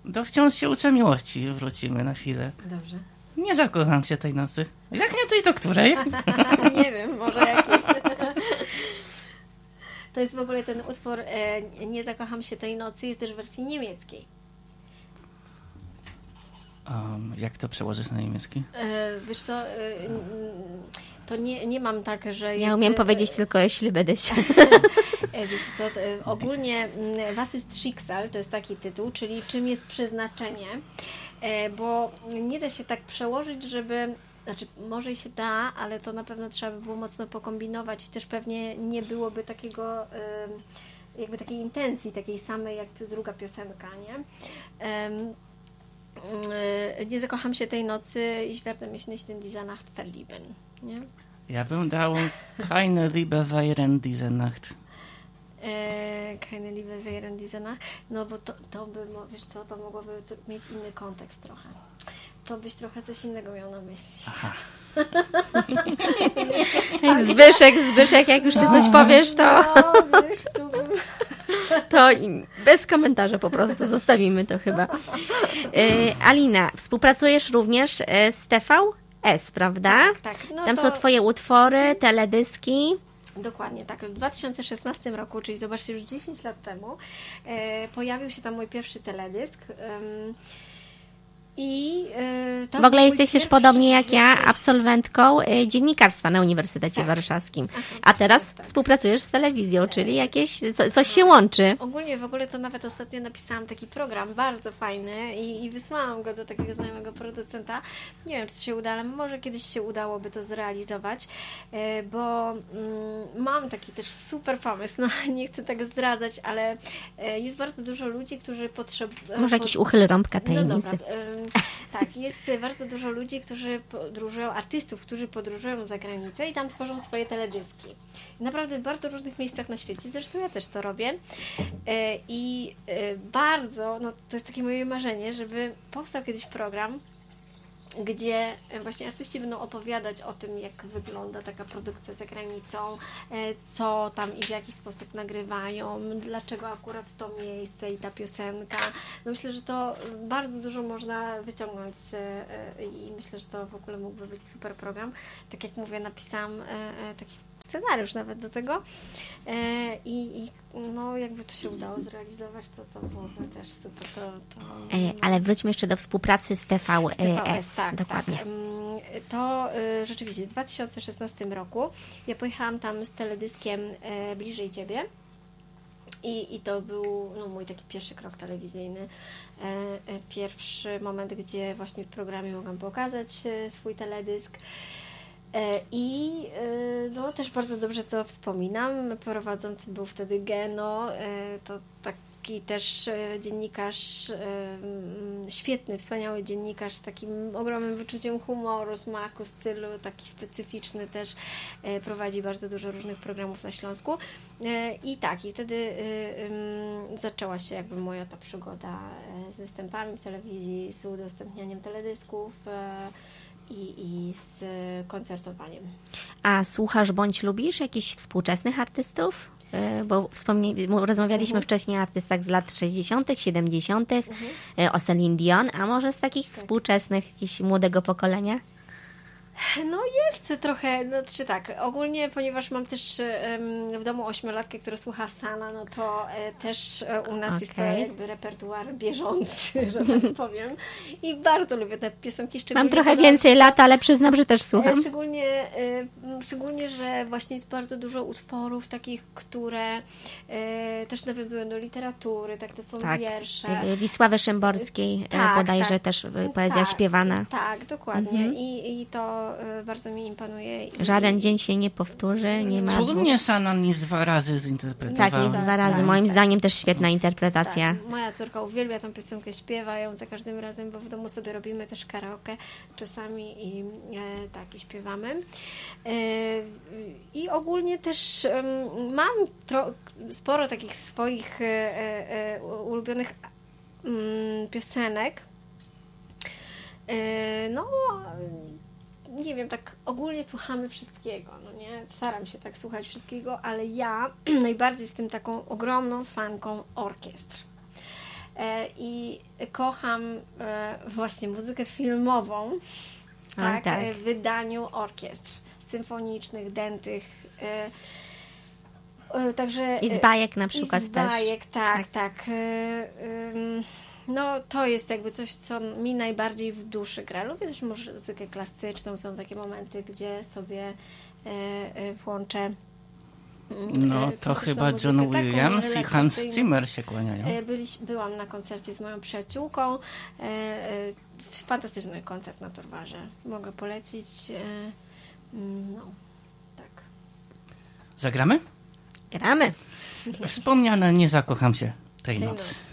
do Wciąż się uczę miłości wrócimy na chwilę. Dobrze. Nie zakocham się tej nocy. Jak nie tej, to której? Nie wiem, może jakieś. To jest w ogóle ten utwór Nie zakocham się tej nocy, jest też w wersji niemieckiej. Jak to przełożyć na niemiecki? Wiesz co, to nie mam tak, że jest... Ja umiem powiedzieć tylko, jeśli będę się... Wiesz co, ogólnie Was ist Schicksal, to jest taki tytuł, czyli czym jest przeznaczenie, bo nie da się tak przełożyć, żeby... Znaczy, może się da, ale to na pewno trzeba by było mocno pokombinować i też pewnie nie byłoby takiego, jakby takiej intencji, takiej samej jak druga piosenka, nie? Nie zakocham się tej nocy, ich werde mich nicht in dieser Nacht verlieben, nie? Ja bym dał keine Liebe während dieser Nacht. Keine Liebe während dieser Nacht. No bo to by, wiesz co, to mogłoby mieć inny kontekst trochę. To byś trochę coś innego miał na myśli. Aha. Zbyszek, jak już ty coś powiesz, to... No, wiesz, tu bym... To bez komentarza po prostu zostawimy to chyba. Alina, współpracujesz również z TVS, prawda? Tak. No Tam to... są twoje utwory, teledyski. Dokładnie, tak. W 2016 roku, czyli zobaczcie, już 10 lat temu, pojawił się tam mój pierwszy teledysk. W ogóle jesteś też podobnie jak ja absolwentką dziennikarstwa na Uniwersytecie Warszawskim. A teraz współpracujesz z telewizją, czyli jakieś coś się łączy. Ogólnie w ogóle to nawet ostatnio napisałam taki program bardzo fajny i wysłałam go do takiego znajomego producenta. Nie wiem, czy to się uda, ale może kiedyś się udałoby to zrealizować, bo mam taki też super pomysł. No, nie chcę tego zdradzać, ale jest bardzo dużo ludzi, którzy potrzebują... Może jakiś uchyl rąbka tajemnicy. No dobra. Tak, jest bardzo dużo ludzi, którzy podróżują, artystów, którzy podróżują za granicę i tam tworzą swoje teledyski. Naprawdę w bardzo różnych miejscach na świecie, zresztą ja też to robię. I bardzo, no to jest takie moje marzenie, żeby powstał kiedyś program, gdzie właśnie artyści będą opowiadać o tym, jak wygląda taka produkcja za granicą, co tam i w jaki sposób nagrywają, dlaczego akurat to miejsce i ta piosenka. No myślę, że to bardzo dużo można wyciągnąć i myślę, że to w ogóle mógłby być super program. Tak jak mówię, napisałam taki scenariusz nawet do tego i no jakby to się udało zrealizować, to byłoby też super. Ale wróćmy jeszcze do współpracy z TVS. Tak, dokładnie. Tak. To rzeczywiście w 2016 roku ja pojechałam tam z teledyskiem Bliżej Ciebie i to był mój taki pierwszy krok telewizyjny. Pierwszy moment, gdzie właśnie w programie mogłam pokazać swój teledysk. I no, też bardzo dobrze to wspominam. Prowadzący był wtedy Geno, to taki też dziennikarz, świetny, wspaniały dziennikarz z takim ogromnym wyczuciem humoru, smaku, stylu, taki specyficzny też, prowadzi bardzo dużo różnych programów na Śląsku. I wtedy zaczęła się jakby moja ta przygoda z występami w telewizji, z udostępnianiem teledysków, i z koncertowaniem. A słuchasz bądź lubisz jakichś współczesnych artystów? Bo rozmawialiśmy wcześniej o artystach z lat 60., 70., o Celine Dion, a może z takich współczesnych, jakiegoś młodego pokolenia? No jest trochę, czy tak, ogólnie, ponieważ mam też w domu 8-latkę, która słucha Sana, no to też u nas jest to jakby repertuar bieżący, że tak powiem. I bardzo lubię te piosenki. Mam trochę więcej lat, ale przyznam, że też słucham. Szczególnie, że właśnie jest bardzo dużo utworów takich, które też nawiązują do literatury, tak, to są wiersze. Wisławy Szymborskiej bodajże też poezja śpiewana. Tak, dokładnie. I to bardzo mi imponuje. Żaden dzień się nie powtórzy, nie ma... Cudnie Sana nic 2 razy zinterpretowała. Tak, nic 2 razy. Moim zdaniem też świetna interpretacja. Tak. Moja córka uwielbia tę piosenkę, śpiewa ją za każdym razem, bo w domu sobie robimy też karaoke czasami i i śpiewamy. I ogólnie też mam sporo takich swoich ulubionych piosenek. Nie wiem, tak ogólnie słuchamy wszystkiego, no nie? Staram się tak słuchać wszystkiego, ale ja najbardziej jestem taką ogromną fanką orkiestr. I kocham właśnie muzykę filmową, tak, tak. w wydaniu orkiestr symfonicznych, dętych. Także, I z bajek na przykład i z bajek, też. tak. No to jest jakby coś, co mi najbardziej w duszy gra. Lubię też muzykę klasyczną, są takie momenty, gdzie sobie włączę No to chyba muzykę, John taką Williams i Hans relaksacyjną. Zimmer się kłaniają. Byłam na koncercie z moją przyjaciółką. Fantastyczny koncert na Torwarze. Mogę polecić. No, tak. Zagramy? Gramy. Wspomniane Nie zakocham się tej nocy.